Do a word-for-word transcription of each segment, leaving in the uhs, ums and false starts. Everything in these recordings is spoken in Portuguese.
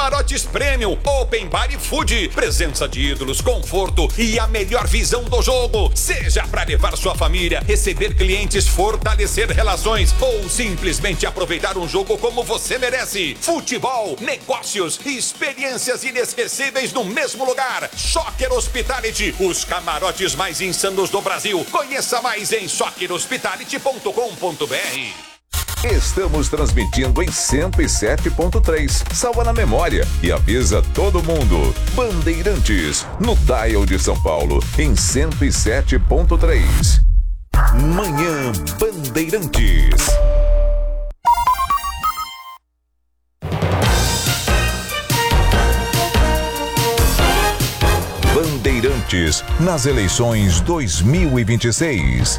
Camarotes Premium, Open Bar e Food, presença de ídolos, conforto e a melhor visão do jogo. Seja para levar sua família, receber clientes, fortalecer relações ou simplesmente aproveitar um jogo como você merece. Futebol, negócios e experiências inesquecíveis no mesmo lugar. Soccer Hospitality, os camarotes mais insanos do Brasil. Conheça mais em soccer hospitality ponto com ponto b r. Estamos transmitindo em cento e sete ponto três. Salva na memória e avisa todo mundo. Bandeirantes, no dial de São Paulo, em cento e sete ponto três. Manhã Bandeirantes. Bandeirantes nas eleições dois mil e vinte e seis.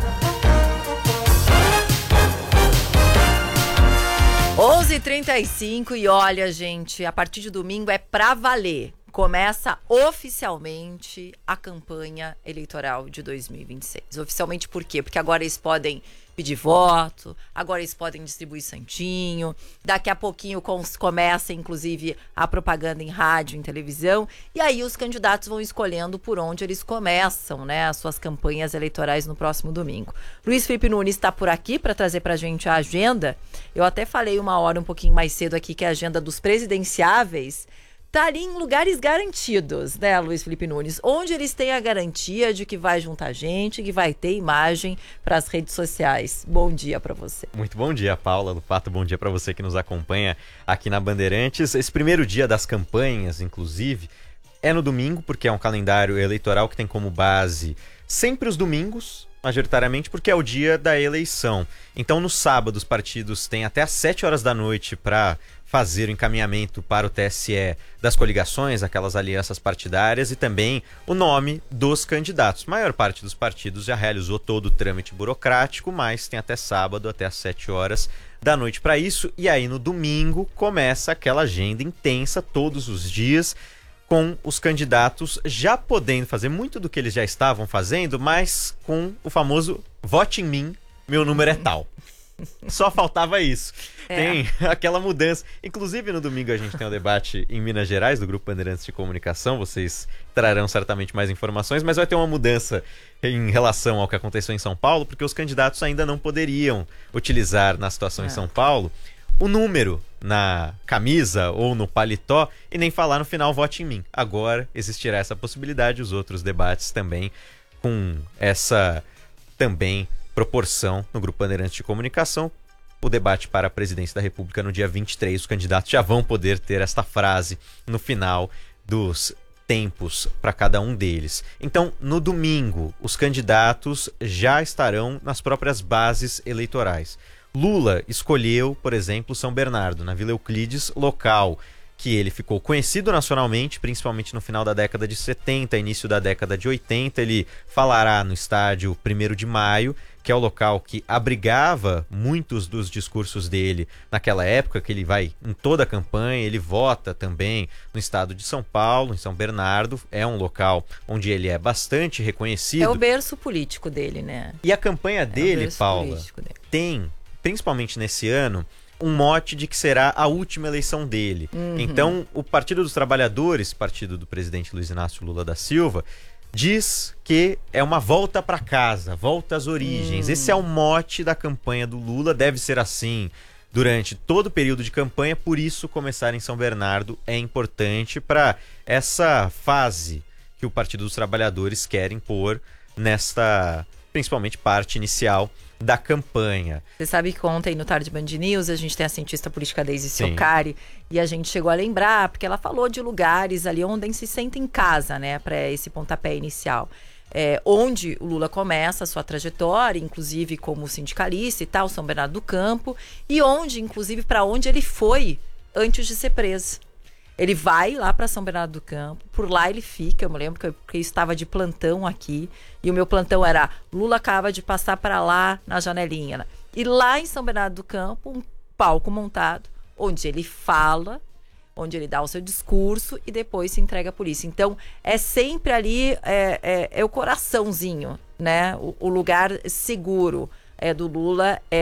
onze e trinta e cinco e olha, gente, a partir de domingo é pra valer. Começa oficialmente a campanha eleitoral de dois mil e vinte e seis. Oficialmente por quê? Porque agora eles podem pedir voto, agora eles podem distribuir santinho, daqui a pouquinho começa, inclusive, a propaganda em rádio, em televisão, e aí os candidatos vão escolhendo por onde eles começam, né, as suas campanhas eleitorais no próximo domingo. Luiz Felipe Nunes está por aqui para trazer para a gente a agenda. Eu até falei uma hora um pouquinho mais cedo aqui que a agenda dos presidenciáveis tá ali em lugares garantidos, né, Luiz Felipe Nunes? Onde eles têm a garantia de que vai juntar gente, que vai ter imagem para as redes sociais. Bom dia para você. Muito bom dia, Paula Lupato. Bom dia para você que nos acompanha aqui na Bandeirantes. Esse primeiro dia das campanhas, inclusive, é no domingo, porque é um calendário eleitoral que tem como base sempre os domingos, majoritariamente porque é o dia da eleição. Então, no sábado, os partidos têm até às sete horas da noite para fazer o encaminhamento para o T S E das coligações, aquelas alianças partidárias, e também o nome dos candidatos. A maior parte dos partidos já realizou todo o trâmite burocrático, mas tem até sábado, até às sete horas da noite para isso. E aí, no domingo, começa aquela agenda intensa todos os dias, com os candidatos já podendo fazer muito do que eles já estavam fazendo, mas com o famoso vote em mim, meu número é tal. Só faltava isso. É. Tem aquela mudança. Inclusive, no domingo a gente tem um debate em Minas Gerais, do Grupo Bandeirantes de Comunicação. Vocês trarão certamente mais informações, mas vai ter uma mudança em relação ao que aconteceu em São Paulo, porque os candidatos ainda não poderiam utilizar, na situação é. em São Paulo, o número na camisa ou no paletó e nem falar no final vote em mim. Agora existirá essa possibilidade, os outros debates também com essa também proporção no Grupo Bandeirantes de Comunicação. O debate para a presidência da República no dia vinte e três, os candidatos já vão poder ter esta frase no final dos tempos para cada um deles. Então, no domingo, os candidatos já estarão nas próprias bases eleitorais. Lula escolheu, por exemplo, São Bernardo, na Vila Euclides, local que ele ficou conhecido nacionalmente, principalmente no final da década de setenta, início da década de oitenta. Ele falará no estádio primeiro de maio, que é o local que abrigava muitos dos discursos dele naquela época, que ele vai em toda a campanha, ele vota também no estado de São Paulo, em São Bernardo. É um local onde ele é bastante reconhecido. É o berço político dele, né? E a campanha é dele, Paula, dele. tem, principalmente nesse ano, um mote de que será a última eleição dele. Uhum. Então, o Partido dos Trabalhadores, partido do presidente Luiz Inácio Lula da Silva, diz que é uma volta para casa, volta às origens. Uhum. Esse é o mote da campanha do Lula, deve ser assim durante todo o período de campanha, por isso começar em São Bernardo é importante para essa fase que o Partido dos Trabalhadores quer impor nesta, principalmente, parte inicial da campanha. Você sabe que ontem no Tarde Band News a gente tem a cientista política Deise Ciocari e a gente chegou a lembrar, porque ela falou de lugares ali onde se sente em casa, né, para esse pontapé inicial. É, onde o Lula começa a sua trajetória, inclusive como sindicalista e tal, São Bernardo do Campo, e onde, inclusive, para onde ele foi antes de ser preso. Ele vai lá para São Bernardo do Campo, por lá ele fica. Eu me lembro que eu, que eu estava de plantão aqui, e o meu plantão era: Lula acaba de passar para lá na janelinha. Né? E lá em São Bernardo do Campo, um palco montado, onde ele fala, onde ele dá o seu discurso e depois se entrega à polícia. Então, é sempre ali, é, é, é o coraçãozinho, né? O, o lugar seguro é, do Lula é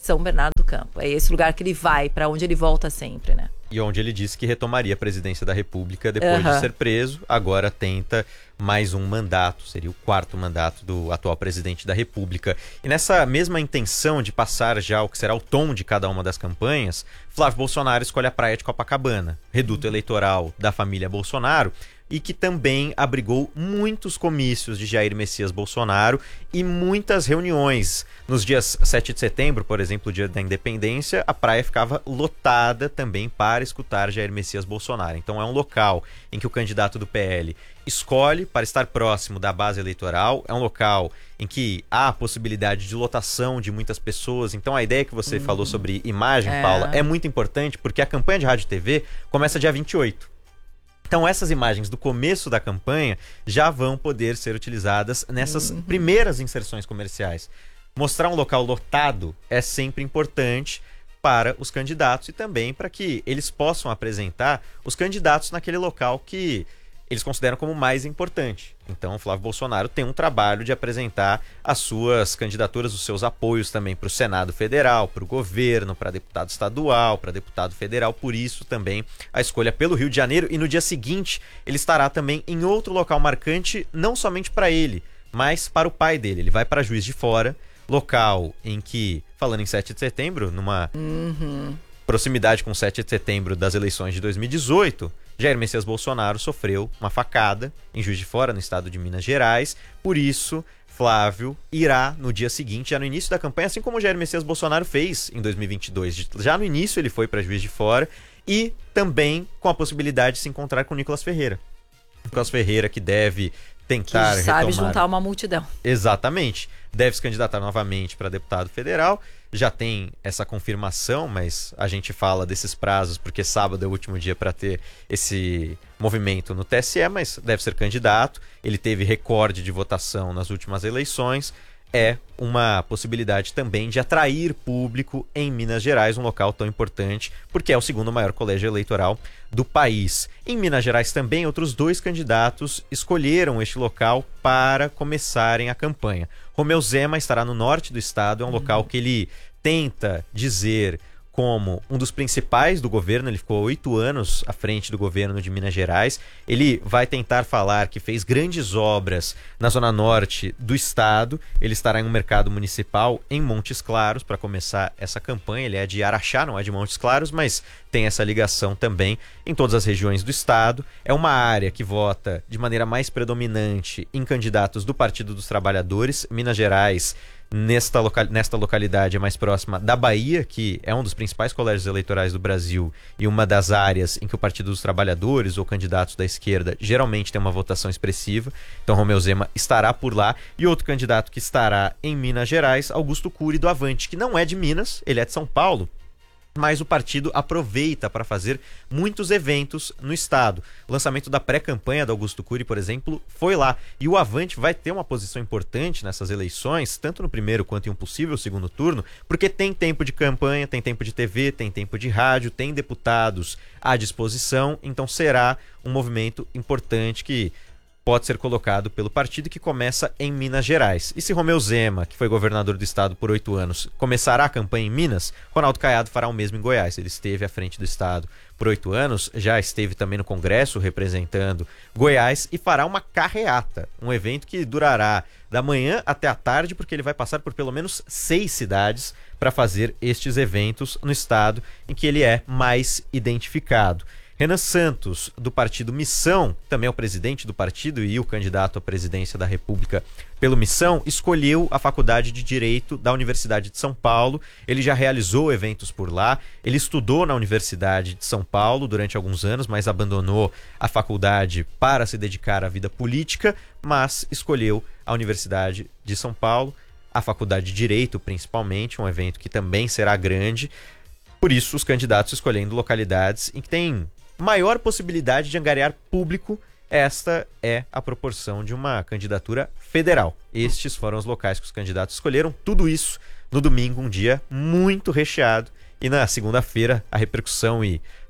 São Bernardo do Campo. É esse lugar que ele vai, para onde ele volta sempre, né? E onde ele disse que retomaria a presidência da República depois uhum. de ser preso. Agora tenta mais um mandato, seria o quarto mandato do atual presidente da República. E nessa mesma intenção de passar já o que será o tom de cada uma das campanhas, Flávio Bolsonaro escolhe a praia de Copacabana, reduto eleitoral da família Bolsonaro, e que também abrigou muitos comícios de Jair Messias Bolsonaro e muitas reuniões. Nos dias sete de setembro, por exemplo, o dia da independência, a praia ficava lotada também para escutar Jair Messias Bolsonaro. Então é um local em que o candidato do P L escolhe para estar próximo da base eleitoral, é um local em que há a possibilidade de lotação de muitas pessoas. Então a ideia que você hum. falou sobre imagem, é. Paula, é muito importante, porque a campanha de rádio e T V começa dia vinte e oito. Então essas imagens do começo da campanha já vão poder ser utilizadas nessas uhum. primeiras inserções comerciais. Mostrar um local lotado é sempre importante para os candidatos e também para que eles possam apresentar os candidatos naquele local que eles consideram como mais importante. Então o Flávio Bolsonaro tem um trabalho de apresentar as suas candidaturas, os seus apoios também para o Senado Federal, para o governo, para deputado estadual, para deputado federal. Por isso também a escolha pelo Rio de Janeiro. E no dia seguinte ele estará também em outro local marcante, não somente para ele, mas para o pai dele. Ele vai para Juiz de Fora, local em que, falando em sete de setembro, numa uhum. proximidade com sete de setembro das eleições de dois mil e dezoito, Jair Messias Bolsonaro sofreu uma facada em Juiz de Fora, no estado de Minas Gerais. Por isso, Flávio irá no dia seguinte, já no início da campanha, assim como Jair Messias Bolsonaro fez em dois mil e vinte e dois. Já no início ele foi para Juiz de Fora e também com a possibilidade de se encontrar com Nicolas Ferreira. Nicolas Ferreira que deve tentar que sabe retomar... juntar uma multidão. Exatamente. Deve se candidatar novamente para deputado federal. Já tem essa confirmação, mas a gente fala desses prazos porque sábado é o último dia para ter esse movimento no T S E, mas deve ser candidato. Ele teve recorde de votação nas últimas eleições. É uma possibilidade também de atrair público em Minas Gerais, um local tão importante, porque é o segundo maior colégio eleitoral do país. Em Minas Gerais também, outros dois candidatos escolheram este local para começarem a campanha. Romeu Zema estará no norte do estado, é um uhum. local que ele tenta dizer como um dos principais do governo. Ele ficou oito anos à frente do governo de Minas Gerais. Ele vai tentar falar que fez grandes obras na zona norte do estado. Ele estará em um mercado municipal em Montes Claros para começar essa campanha. Ele é de Araxá, não é de Montes Claros, mas tem essa ligação também em todas as regiões do estado. É uma área que vota de maneira mais predominante em candidatos do Partido dos Trabalhadores. Minas Gerais, Nesta, local, nesta localidade é mais próxima da Bahia, que é um dos principais colégios eleitorais do Brasil e uma das áreas em que o Partido dos Trabalhadores ou candidatos da esquerda geralmente tem uma votação expressiva. Então Romeu Zema estará por lá. E outro candidato que estará em Minas Gerais, Augusto Cury do Avante, que não é de Minas, ele é de São Paulo, mas o partido aproveita para fazer muitos eventos no estado. O lançamento da pré-campanha do Augusto Cury, por exemplo, foi lá. E o Avante vai ter uma posição importante nessas eleições, tanto no primeiro quanto em um possível segundo turno, porque tem tempo de campanha, tem tempo de T V, tem tempo de rádio, tem deputados à disposição. Então será um movimento importante que pode ser colocado pelo partido, que começa em Minas Gerais. E se Romeu Zema, que foi governador do estado por oito anos, começará a campanha em Minas, Ronaldo Caiado fará o mesmo em Goiás. Ele esteve à frente do estado por oito anos, já esteve também no Congresso representando Goiás e fará uma carreata, um evento que durará da manhã até a tarde, porque ele vai passar por pelo menos seis cidades para fazer estes eventos no estado em que ele é mais identificado. Renan Santos, do partido Missão, também é o presidente do partido e o candidato à presidência da República pelo Missão, escolheu a Faculdade de Direito da Universidade de São Paulo. Ele já realizou eventos por lá, ele estudou na Universidade de São Paulo durante alguns anos, mas abandonou a faculdade para se dedicar à vida política, mas escolheu a Universidade de São Paulo, a Faculdade de Direito principalmente, um evento que também será grande. Por isso, os candidatos escolhendo localidades em que tem maior possibilidade de angariar público. Esta é a proporção de uma candidatura federal. Estes foram os locais que os candidatos escolheram. Tudo isso no domingo, um dia muito recheado. E na segunda-feira, a repercussão e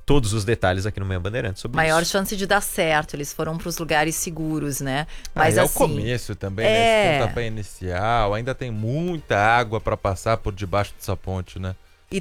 todos os detalhes aqui no Manhã Bandeirantes sobre Maior isso. chance de dar certo, eles foram para os lugares seguros, né? Mas ah, é assim, o começo também, é... né? Esse pontapé inicial, ainda tem muita água para passar por debaixo dessa ponte, né?